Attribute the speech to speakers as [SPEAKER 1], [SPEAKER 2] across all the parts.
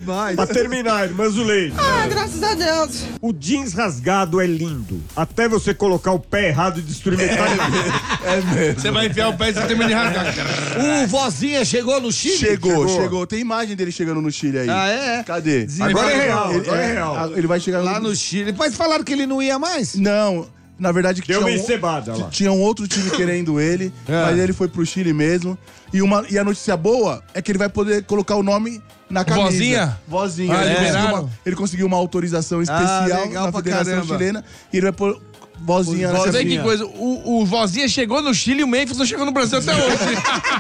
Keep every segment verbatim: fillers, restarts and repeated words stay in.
[SPEAKER 1] demais.
[SPEAKER 2] Pra terminar, irmã Zuleide.
[SPEAKER 3] Ah, graças a Deus.
[SPEAKER 2] O jeans rasgado é lindo. Até você colocar o pé errado e destruir metade dele.
[SPEAKER 4] É mesmo.
[SPEAKER 5] Você vai enfiar o pé e você termina de rasgar.
[SPEAKER 1] O Vozinha chegou no Chile?
[SPEAKER 4] Chegou,
[SPEAKER 2] Chegou.
[SPEAKER 4] chegou. Tem imagem dele chegando no Chile aí.
[SPEAKER 1] Ah, é?
[SPEAKER 4] Cadê?
[SPEAKER 2] Agora é real,
[SPEAKER 4] Ele,
[SPEAKER 2] agora é real.
[SPEAKER 4] Ele vai chegar
[SPEAKER 1] Lá no Chile. Mas falaram que ele não ia mais?
[SPEAKER 4] Não, na verdade que
[SPEAKER 2] Deu uma
[SPEAKER 4] tinha um,
[SPEAKER 2] encebada lá.
[SPEAKER 4] tinha um outro time querendo ele,
[SPEAKER 1] É.
[SPEAKER 4] mas ele foi pro Chile mesmo. E, uma, e a notícia boa é que ele vai poder colocar o nome na camisa.
[SPEAKER 5] Vozinha?
[SPEAKER 4] Vozinha.
[SPEAKER 5] Ah,
[SPEAKER 4] ele, conseguiu
[SPEAKER 5] liberaram?
[SPEAKER 4] uma, ele conseguiu uma autorização especial
[SPEAKER 1] legal
[SPEAKER 4] na
[SPEAKER 1] pra
[SPEAKER 4] Federação
[SPEAKER 1] caramba.
[SPEAKER 4] Chilena e ele vai pôr Vozinha na
[SPEAKER 5] Você vê
[SPEAKER 4] camisa.
[SPEAKER 5] que coisa, o, o Vozinha chegou no Chile e o Memphis não chegou no Brasil até hoje.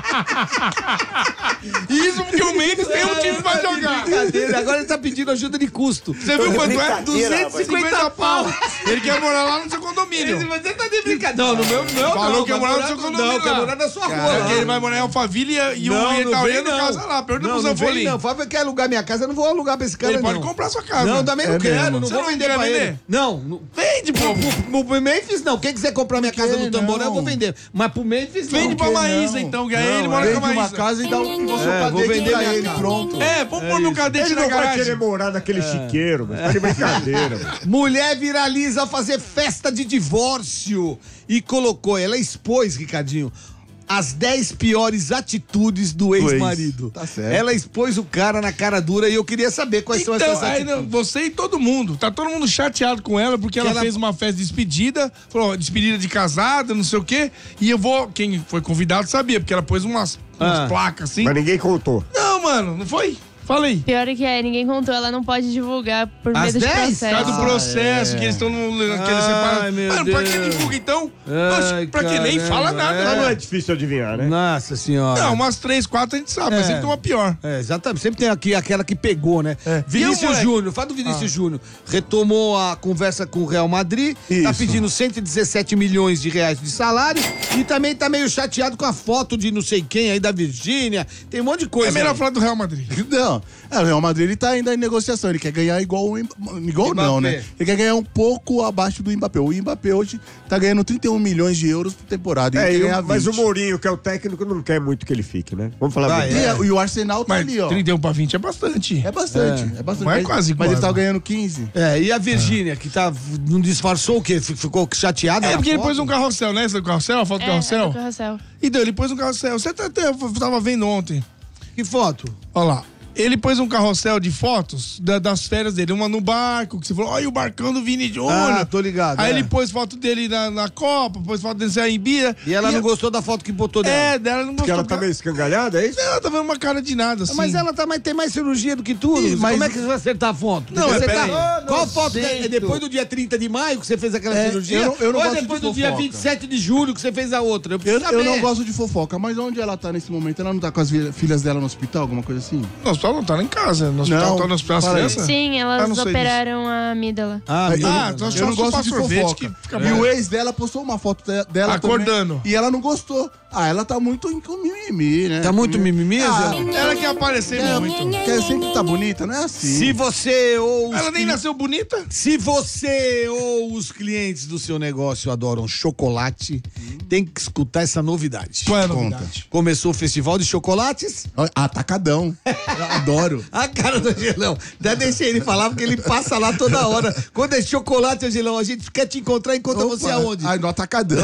[SPEAKER 5] Isso porque o Memphis tem um time pra jogar.
[SPEAKER 1] Brincadeira, agora ele tá pedindo ajuda de custo.
[SPEAKER 5] Você viu quanto é?
[SPEAKER 2] Brincadeira,
[SPEAKER 5] duzentos e cinquenta pau. Ele quer morar lá no seu condomínio.
[SPEAKER 1] Você tá de brincadeira. Não, no meu não.
[SPEAKER 5] Falou
[SPEAKER 1] não,
[SPEAKER 5] que ia
[SPEAKER 1] vai
[SPEAKER 5] morar no seu condomínio
[SPEAKER 1] Não, quer
[SPEAKER 5] lá.
[SPEAKER 1] morar na sua rua.
[SPEAKER 5] Porque
[SPEAKER 1] lá.
[SPEAKER 5] ele vai morar em Alphaville e, e o Itaúendo casa lá. Pergunta pro
[SPEAKER 1] Não, não vem
[SPEAKER 5] Zanfoli.
[SPEAKER 1] não. Fábio quer alugar minha casa, eu não vou alugar pra esse cara,
[SPEAKER 5] Ele
[SPEAKER 1] não.
[SPEAKER 5] pode comprar sua casa.
[SPEAKER 1] Não, também não
[SPEAKER 4] É
[SPEAKER 1] quero,
[SPEAKER 4] mesmo.
[SPEAKER 1] não
[SPEAKER 5] Você
[SPEAKER 1] vou
[SPEAKER 5] não
[SPEAKER 1] vender
[SPEAKER 5] quer
[SPEAKER 1] pra
[SPEAKER 5] vender?
[SPEAKER 1] ele. Não, não.
[SPEAKER 5] Vende, pô.
[SPEAKER 1] Pro, pro Memphis, não. Quem quiser comprar minha casa no Tamborão, eu vou vender. Mas pro Memphis, não.
[SPEAKER 5] Vende pra
[SPEAKER 4] que
[SPEAKER 5] Maísa,
[SPEAKER 4] não?
[SPEAKER 5] então. Que aí
[SPEAKER 4] Não,
[SPEAKER 5] ele mora com
[SPEAKER 4] vende
[SPEAKER 5] a
[SPEAKER 4] uma
[SPEAKER 5] Maísa.
[SPEAKER 4] casa e dá um você
[SPEAKER 1] É, vou vender
[SPEAKER 4] pra
[SPEAKER 1] minha
[SPEAKER 4] ele,
[SPEAKER 1] casa.
[SPEAKER 4] pronto.
[SPEAKER 5] É, vamos pôr no cadete
[SPEAKER 2] Ele
[SPEAKER 5] na
[SPEAKER 2] não vai
[SPEAKER 5] garagem.
[SPEAKER 2] querer morar naquele chiqueiro, mas tá de brincadeira. mano.
[SPEAKER 1] Mulher viraliza fazer festa de divórcio e colocou, ela expôs, Ricardinho, as dez piores atitudes do ex-marido.
[SPEAKER 4] Tá certo.
[SPEAKER 1] Ela expôs o cara na cara dura e eu queria saber quais são
[SPEAKER 5] Então,
[SPEAKER 1] essas
[SPEAKER 5] aí,
[SPEAKER 1] atitudes.
[SPEAKER 5] não, você e todo mundo. Tá todo mundo chateado com ela porque ela,
[SPEAKER 1] ela-
[SPEAKER 5] fez uma festa de despedida, falou, despedida de casada, não sei o quê. E eu vou. Quem foi convidado sabia, porque ela pôs umas, umas
[SPEAKER 1] Ah.
[SPEAKER 5] placas assim.
[SPEAKER 2] Mas ninguém contou.
[SPEAKER 5] Não, mano, não foi? Fala aí.
[SPEAKER 6] Pior é que é, ninguém contou, ela não pode divulgar por
[SPEAKER 1] As
[SPEAKER 6] medo de
[SPEAKER 1] dez?
[SPEAKER 5] Por
[SPEAKER 6] processo.
[SPEAKER 5] causa do processo, que eles estão no. Aquele separado.
[SPEAKER 1] meu
[SPEAKER 5] Mano, pra que
[SPEAKER 1] Deus.
[SPEAKER 5] divulga então?
[SPEAKER 1] Ai,
[SPEAKER 5] Oxe, pra que nem
[SPEAKER 1] caramba,
[SPEAKER 5] fala nada.
[SPEAKER 2] Mas
[SPEAKER 5] né?
[SPEAKER 2] não é difícil adivinhar, né?
[SPEAKER 1] Nossa senhora.
[SPEAKER 5] Não, umas três, quatro a gente sabe, mas
[SPEAKER 1] É.
[SPEAKER 5] sempre tem uma pior.
[SPEAKER 1] É, exatamente. Sempre tem aqui aquela que pegou, né?
[SPEAKER 5] E o
[SPEAKER 1] Vinícius
[SPEAKER 5] moleque?
[SPEAKER 1] Júnior, fala do Vinícius Júnior. Retomou a conversa com o Real Madrid, tá
[SPEAKER 4] Isso.
[SPEAKER 1] pedindo cento e dezessete milhões de reais de salário e também tá meio chateado com a foto de não sei quem aí da Virgínia. Tem um monte de coisa.
[SPEAKER 5] É melhor
[SPEAKER 1] aí.
[SPEAKER 5] falar do Real Madrid.
[SPEAKER 4] Não, é, o Real Madrid ele tá ainda em negociação, ele quer ganhar igual o Mbappé. Igual não,
[SPEAKER 1] Mbappé.
[SPEAKER 4] né? Ele quer ganhar um pouco abaixo do Mbappé. O Mbappé hoje tá ganhando trinta e um milhões de euros por temporada.
[SPEAKER 2] É,
[SPEAKER 4] ele
[SPEAKER 2] e
[SPEAKER 4] quer
[SPEAKER 2] o-
[SPEAKER 4] ganhar
[SPEAKER 2] mas o
[SPEAKER 4] vinte.
[SPEAKER 2] Mourinho, que é o técnico, não quer muito que ele fique, né? Vamos falar
[SPEAKER 1] Vai,
[SPEAKER 2] bem.
[SPEAKER 4] E,
[SPEAKER 1] é.
[SPEAKER 4] a- e o Arsenal tá
[SPEAKER 5] Mas
[SPEAKER 4] ali, ó.
[SPEAKER 5] trinta e um pra vinte é bastante.
[SPEAKER 4] É bastante, é, bastante.
[SPEAKER 5] Não é
[SPEAKER 4] mas,
[SPEAKER 5] quase
[SPEAKER 4] mas ele
[SPEAKER 5] igual.
[SPEAKER 4] tá ganhando quinze.
[SPEAKER 1] É, e a Virgínia, que tá, não disfarçou o quê? F- Ficou chateada?
[SPEAKER 5] É
[SPEAKER 1] na
[SPEAKER 5] porque ele
[SPEAKER 1] foto?
[SPEAKER 5] pôs um carrossel, né? Esse do carrossel, a foto do
[SPEAKER 6] É,
[SPEAKER 5] carrossel.
[SPEAKER 6] é do carrossel.
[SPEAKER 5] Então, ele pôs um carrossel. Você tá, até- eu tava vendo ontem.
[SPEAKER 1] Que foto?
[SPEAKER 5] Olha lá. Ele pôs um carrossel de fotos da- das férias dele. Uma no barco, que você falou, olha o barcão do Vini Júnior.
[SPEAKER 1] Ah, tô ligado.
[SPEAKER 5] Aí
[SPEAKER 1] é.
[SPEAKER 5] ele pôs foto dele na, na Copa, pôs foto dele em Bia.
[SPEAKER 1] E ela não
[SPEAKER 5] a-
[SPEAKER 1] gostou da foto que botou dela.
[SPEAKER 5] É, dela não
[SPEAKER 2] Porque
[SPEAKER 5] gostou.
[SPEAKER 2] ela tá meio escangalhada, é isso?
[SPEAKER 5] Ela tá vendo uma cara de nada, assim.
[SPEAKER 1] Mas ela tá, mas tem mais cirurgia do que tudo.
[SPEAKER 4] Ih, mas-
[SPEAKER 1] Como é que você vai acertar a foto?
[SPEAKER 5] Não,
[SPEAKER 1] você
[SPEAKER 5] é,
[SPEAKER 1] tá...
[SPEAKER 5] peraí.
[SPEAKER 1] Qual foto? É depois do dia trinta de maio que você fez aquela
[SPEAKER 4] É,
[SPEAKER 1] cirurgia?
[SPEAKER 4] eu não- eu não
[SPEAKER 1] Ou é
[SPEAKER 4] gosto
[SPEAKER 1] depois
[SPEAKER 4] de
[SPEAKER 1] do dia
[SPEAKER 4] fofoca.
[SPEAKER 1] vinte e sete de julho que você fez a outra? Eu
[SPEAKER 4] Eu,
[SPEAKER 1] preciso
[SPEAKER 4] eu
[SPEAKER 1] saber.
[SPEAKER 4] não gosto de fofoca, mas onde ela tá nesse momento? Ela não tá com as vi- filhas dela no hospital, alguma coisa assim?
[SPEAKER 5] No hospital não tá lá em casa. No hospital
[SPEAKER 4] Não,
[SPEAKER 5] tá no hospital as
[SPEAKER 4] fala aí.
[SPEAKER 5] crianças?
[SPEAKER 6] Sim,
[SPEAKER 5] Ah, não
[SPEAKER 6] elas
[SPEAKER 5] sei
[SPEAKER 6] operaram a amígdala.
[SPEAKER 1] Ah,
[SPEAKER 4] Aí,
[SPEAKER 1] meu
[SPEAKER 5] Ah,
[SPEAKER 1] Deus.
[SPEAKER 5] então
[SPEAKER 4] eu
[SPEAKER 5] só
[SPEAKER 4] não gosto
[SPEAKER 5] chupar
[SPEAKER 4] de
[SPEAKER 5] sorvete
[SPEAKER 4] fofoca.
[SPEAKER 5] que fica
[SPEAKER 4] E
[SPEAKER 5] bom.
[SPEAKER 4] o ex dela postou uma foto de- dela
[SPEAKER 5] Acordando.
[SPEAKER 4] também, e ela não gostou. Ah, ela tá muito em- com mimimi, né?
[SPEAKER 1] Tá muito mimimi,
[SPEAKER 4] Ah,
[SPEAKER 1] Zé?
[SPEAKER 5] Ela quer aparecer
[SPEAKER 4] quer,
[SPEAKER 5] muito.
[SPEAKER 4] quer sempre tá bonita, não é assim.
[SPEAKER 1] Se você ou os
[SPEAKER 5] Ela nem
[SPEAKER 1] cli-
[SPEAKER 5] nasceu bonita.
[SPEAKER 1] Se você ou os clientes do seu negócio adoram chocolate, tem que escutar essa novidade.
[SPEAKER 5] Qual é a
[SPEAKER 4] Conta.
[SPEAKER 5] novidade?
[SPEAKER 1] Começou o Festival de Chocolates.
[SPEAKER 4] Olha, Atacadão. Eu adoro.
[SPEAKER 1] A cara do Angelão. Até deixei ele falar, porque ele passa lá toda hora. Quando é chocolate, Angelão, a gente quer te encontrar, encontra
[SPEAKER 4] Opa,
[SPEAKER 1] você aonde?
[SPEAKER 4] Ai, no Atacadão.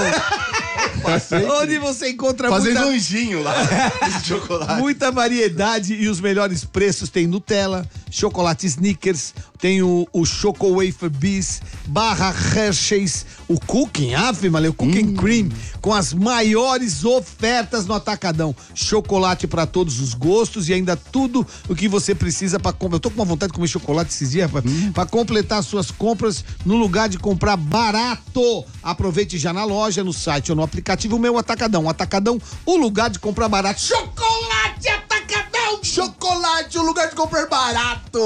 [SPEAKER 4] Passei
[SPEAKER 1] Onde você encontra
[SPEAKER 4] fazendo
[SPEAKER 1] muita,
[SPEAKER 4] anjinho lá. Esse chocolate.
[SPEAKER 1] muita variedade e os melhores preços. Tem Nutella, chocolate Snickers, tem o, o Choco Wafer Bis, barra Hershey's, o Cooking, ave, mano, o Cooking Cream, com as maiores ofertas no Atacadão. Chocolate pra todos os gostos e ainda tudo o que você precisa pra comprar. Eu tô com uma vontade de comer chocolate esses dias, rapaz. Pra completar suas compras no lugar de comprar barato. Aproveite já na loja, no site ou no aplicativo Meu Atacadão. Atacadão, o lugar de comprar barato. Chocolate Atacadão!
[SPEAKER 4] Chocolate, o lugar de comprar barato.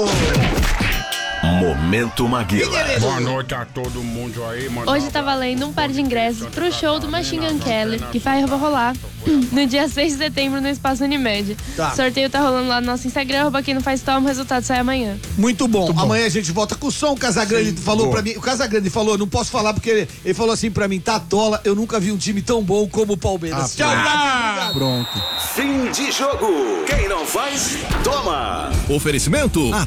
[SPEAKER 7] Momento Maguila.
[SPEAKER 8] Boa noite a todo mundo aí, mano.
[SPEAKER 6] Hoje tá valendo um par de ingressos pro show do Machine Gun Kelly, que vai rolar no dia seis de setembro no Espaço Unimed.
[SPEAKER 1] Tá.
[SPEAKER 6] O sorteio tá rolando lá no nosso Instagram, arroba quem não faz toma, o resultado sai amanhã.
[SPEAKER 1] Muito bom. Amanhã a gente volta com o som. O Casagrande falou
[SPEAKER 2] boa.
[SPEAKER 1] pra mim. O Casagrande falou, não posso falar porque ele, ele falou assim pra mim, Tatola, eu nunca vi um time tão bom como o Palmeiras. Tchau, Gato.
[SPEAKER 4] Pronto.
[SPEAKER 7] Fim de jogo. Quem não faz, toma.
[SPEAKER 9] Oferecimento